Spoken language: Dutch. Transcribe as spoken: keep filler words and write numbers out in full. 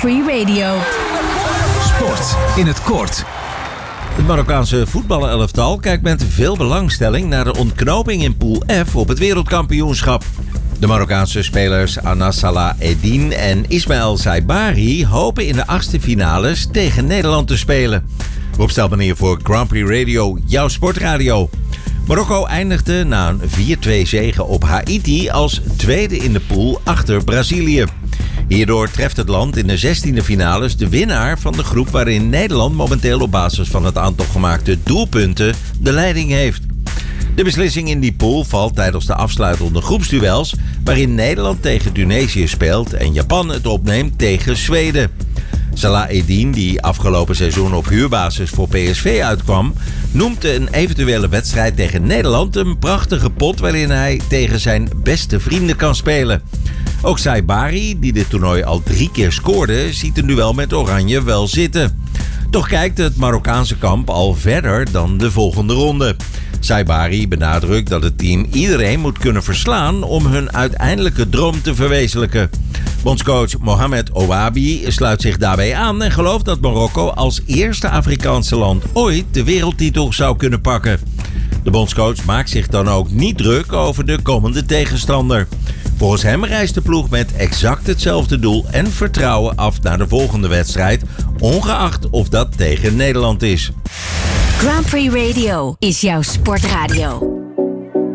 Prix Radio. Sport in het kort. Het Marokkaanse voetbalelftal kijkt met veel belangstelling naar de ontknoping in Pool F op het wereldkampioenschap. De Marokkaanse spelers Anas Salah Eddin en Ismaël Saibari hopen in de achtste finales tegen Nederland te spelen. Rob Stelman hier voor Grand Prix Radio, jouw sportradio. Marokko eindigde na een vier twee zege op Haiti als tweede in de pool achter Brazilië. Hierdoor treft het land in de zestiende finales de winnaar van de groep waarin Nederland momenteel op basis van het aantal gemaakte doelpunten de leiding heeft. De beslissing in die pool valt tijdens de afsluitende groepsduels waarin Nederland tegen Tunesië speelt en Japan het opneemt tegen Zweden. Salah Eddin, die afgelopen seizoen op huurbasis voor P S V uitkwam, noemt een eventuele wedstrijd tegen Nederland een prachtige pot waarin hij tegen zijn beste vrienden kan spelen. Ook Saibari, die dit toernooi al drie keer scoorde, ziet een duel met Oranje wel zitten. Toch kijkt het Marokkaanse kamp al verder dan de volgende ronde. Saibari benadrukt dat het team iedereen moet kunnen verslaan om hun uiteindelijke droom te verwezenlijken. Bondscoach Mohamed Ouabi sluit zich daarbij aan en gelooft dat Marokko als eerste Afrikaanse land ooit de wereldtitel zou kunnen pakken. De bondscoach maakt zich dan ook niet druk over de komende tegenstander. Volgens hem reist de ploeg met exact hetzelfde doel en vertrouwen af naar de volgende wedstrijd, ongeacht of dat tegen Nederland is. Grand Prix Radio is jouw sportradio.